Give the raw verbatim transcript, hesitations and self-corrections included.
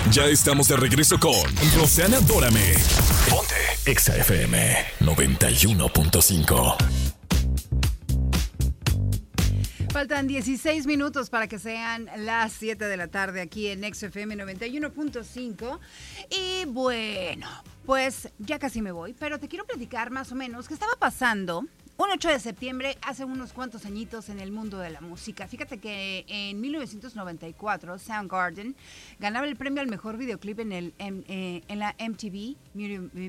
Ya estamos de regreso con Rosanna Dórame. Ponte Exa F M noventa y uno punto cinco. Faltan dieciséis minutos para que sean las siete de la tarde aquí en Exa F M noventa y uno punto cinco. Y bueno, pues ya casi me voy, pero te quiero platicar más o menos qué estaba pasando un ocho de septiembre hace unos cuantos añitos en el mundo de la música. Fíjate que en mil novecientos noventa y cuatro Soundgarden ganaba el premio al mejor videoclip en, el, en, eh, en la M T V